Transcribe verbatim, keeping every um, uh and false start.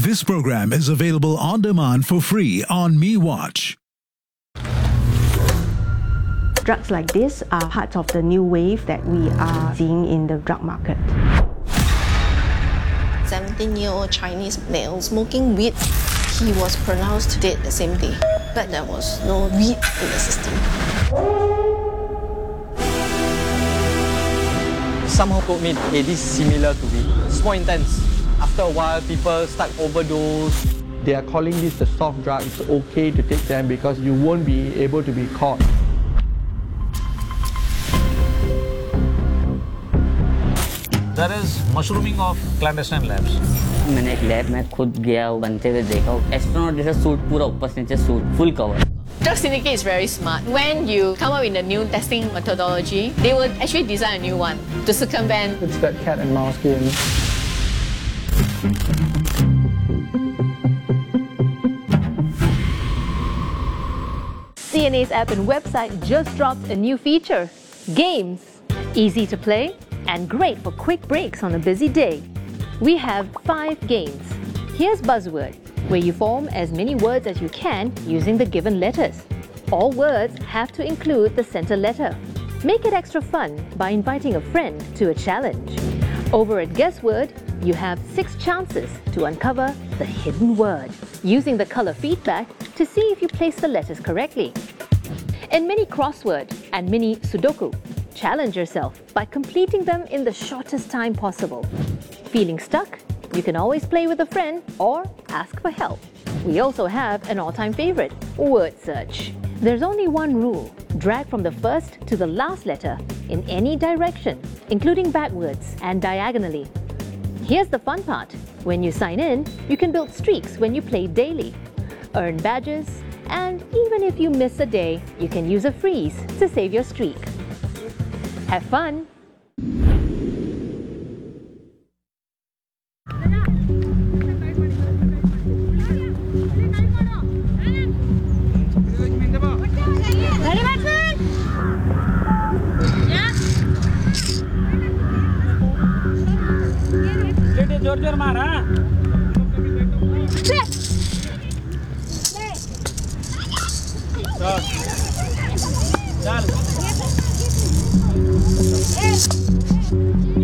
This program is available on demand for free on MeWatch. Drugs like this are part of the new wave that we are seeing in the drug market. seventeen-year-old Chinese male smoking weed. He was pronounced dead the same day, but there was no weed in the system. Somehow told me, hey, this is similar to weed. It's more intense. After a while, people start overdose. They are calling this the soft drug. It's okay to take them because you won't be able to be caught. There is mushrooming of clandestine labs. मैंने एक lab में खुद गया बनते हुए देखा astronaut जैसा suit पूरा ऊपर से नीचे suit full cover. Drug Syndicate is very smart. When you come up with a new testing methodology, they will actually design a new one to circumvent. It's that cat and mouse game. C N A's app and website just dropped a new feature, Games. Easy to play and great for quick breaks on a busy day. We have five games. Here's Buzzword, where you form as many words as you can using the given letters. All words have to include the center letter. Make it extra fun by inviting a friend to a challenge. Over at Guessword, you have six chances to uncover the hidden word, using the color feedback to see if you place the letters correctly. In Mini Crossword and Mini Sudoku, challenge yourself by completing them in the shortest time possible. Feeling stuck? You can always play with a friend or ask for help. We also have an all-time favorite, word search. There's only one rule. Drag from the first to the last letter in any direction, including backwards and diagonally. Here's the fun part. When you sign in, you can build streaks when you play daily, earn badges, and even if you miss a day, you can use a freeze to save your streak. Have fun! जोर जोर मार हाँ चल चल